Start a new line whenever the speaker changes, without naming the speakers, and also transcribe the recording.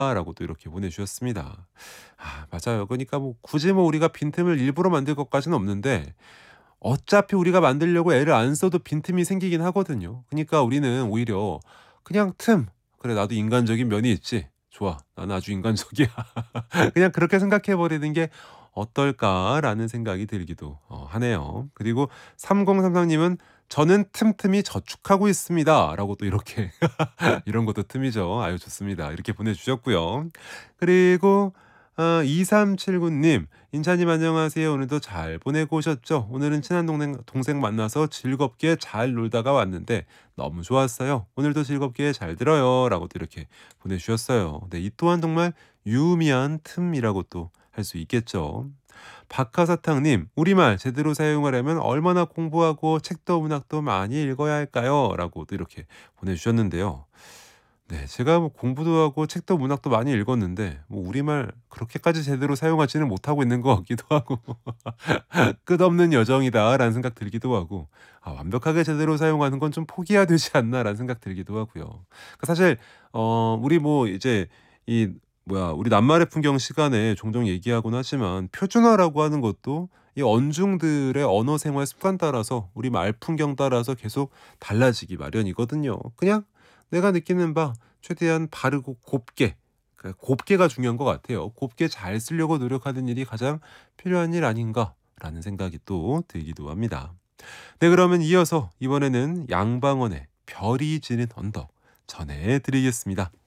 라고 또 이렇게 보내주셨습니다. 맞아요. 그러니까 뭐 굳이 뭐 우리가 빈틈을 일부러 만들 것까지는 없는데 어차피 우리가 만들려고 애를 안 써도 빈틈이 생기긴 하거든요. 그러니까 우리는 오히려 그냥 틈, '그래 나도 인간적인 면이 있지. 좋아. 나는 아주 인간적이야.' 그냥 그렇게 생각해 버리는 게 어떨까라는 생각이 들기도 하네요. 그리고 3033 님은 "저는 틈틈이 저축하고 있습니다."라고 또 이렇게 이런 것도 틈이죠. 아유 좋습니다. 이렇게 보내주셨고요. 그리고 2379 님. "인차님 안녕하세요. 오늘도 잘 보내고 오셨죠? 오늘은 친한 동생 만나서 즐겁게 잘 놀다가 왔는데 너무 좋았어요. 오늘도 즐겁게 잘 들어요."라고 또 이렇게 보내주셨어요. 네, 이 또한 정말 유의미한 틈이라고 또 할 수 있겠죠. 박하사탕 님. "우리말 제대로 사용하려면 얼마나 공부하고 책도 문학도 많이 읽어야 할까요?" 라고 또 이렇게 보내주셨는데요. 네. 제가 뭐 공부도 하고 책도 문학도 많이 읽었는데 뭐 우리말 그렇게까지 제대로 사용하지는 못하고 있는 것 같기도 하고 '끝없는 여정이다.'라는 생각 들기도 하고 '완벽하게 제대로 사용하는 건 좀 포기해야 되지 않나.'라는 생각 들기도 하고요. 사실 우리 뭐 이제 이 우리 낱말의 풍경 시간에 종종 얘기하곤 하지만 표준어라고 하는 것도 이 언중들의 언어 생활 습관 따라서 우리 말 풍경 따라서 계속 달라지기 마련이거든요. 그냥 내가 느끼는 바 최대한 바르고 곱게, 그러니까 곱게가 중요한 것 같아요. '곱게 잘 쓰려고 노력하는 일이 가장 필요한 일 아닌가.'라는 생각이 또 들기도 합니다. 네, 그러면 이어서 이번에는 양방원의 별이 지는 언덕 전해 드리겠습니다.